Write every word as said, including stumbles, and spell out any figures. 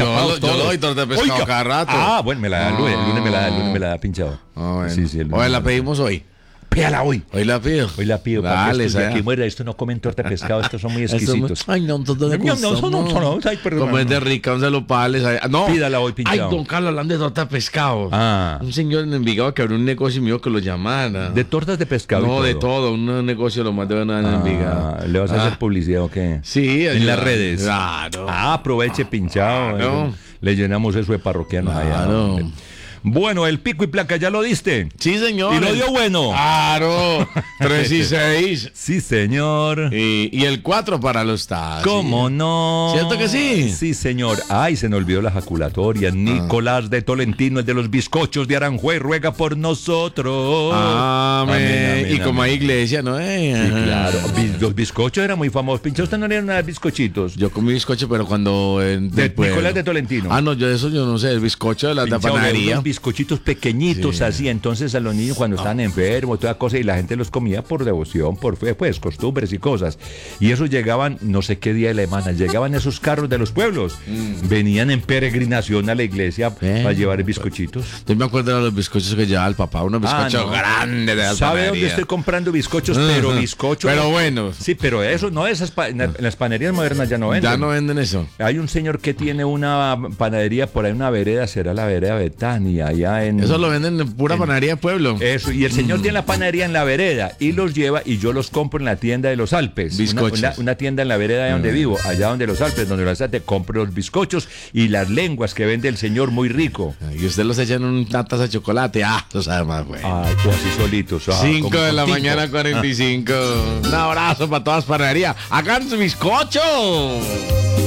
chapados yo, yo todos. doy torta de pescado Oiga. cada rato. Ah, bueno, me la da el lunes, el lunes me la da, el lunes me la Ah. da pinchado. Ah, bueno. Sí, sí, el lunes Oye, me la da. pedimos hoy. Pídala hoy. Hoy la pido. Hoy la pido, para que Dale, estos de sea. aquí muera. Estos no comen torta de pescado, estos son muy Eso me- exquisitos. Ay, no, nosotros le No, no, gustamos. no, no, no, no, ay, perdón, Como es no. de rica, un saludo para Alex. Ay, No. Pídala hoy, Ay, pinchado. don Carlos, hablando de torta de pescado. Ah. Un señor en Envigado que abrió un negocio y me dijo que lo llamara. De tortas de pescado. No, y de todo. Un negocio lo más de verdad en Envigado. Ah, ¿le vas a hacer Ah. publicidad o qué? Sí. En ayuda. las redes. Claro. Ah, aproveche, pinchado. Claro. eh. Le llenamos eso de parroquianos allá. Claro. hombre. Bueno, el pico y placa ya lo diste. Sí, señor. Y lo dio bueno. Claro. Tres y seis. Sí, señor. Y, y el cuatro para los tazos. ¿Cómo no? ¿Cierto que sí? Sí, señor. Ay, se nos olvidó la jaculatoria. Nicolás de Tolentino, el de los bizcochos de Aranjuez, ruega por nosotros. Amén. Amén, amén, Y como amén. hay iglesia, ¿no? Eh, Sí, claro. Bi- Los bizcochos eran muy famosos. Pincha, ¿usted no le dieron nada de bizcochitos? Yo comí bizcocho, pero cuando... eh, del De pueblo. Nicolás de Tolentino. Ah, no, yo de eso yo no sé. El bizcocho de la Pinchado, de panadería. unos bizcochitos pequeñitos Sí. así, entonces a los niños cuando estaban enfermos, toda cosa, y la gente los comía por devoción, por fe, pues costumbres y cosas. Y esos llegaban, no sé qué día de la semana, llegaban esos carros de los pueblos, venían en peregrinación a la iglesia Eh. para llevar bizcochitos. Yo me acuerdo de los bizcochos que llevaba el papá, unos bizcochos Ah, no. grandes de la ¿Sabe dónde panadería. estoy comprando bizcochos? Pero Ajá. bizcochos. Pero buenos. Sí, pero eso no, esas pa- en, la- en las panaderías modernas ya no venden. Ya no venden eso. Hay un señor que tiene una panadería por ahí, una vereda, será la vereda Betania, allá en... Eso lo venden en pura panadería de pueblo. Eso, y el señor tiene la panadería en la vereda y los lleva y yo los compro en la tienda de los Alpes. Una, Bizcochos. una- una tienda en la vereda de donde vivo, allá donde los Alpes, donde los te compro los bizcochos y las lenguas que vende el señor muy rico. Y usted los echa en una taza de chocolate. Ah, eso sabe más, güey. Ay, o así solitos. ah, cinco como de la con mañana, tinto. cuarenta y cinco. Un abrazo para todas las panaderías. ¡Hagan su bizcocho!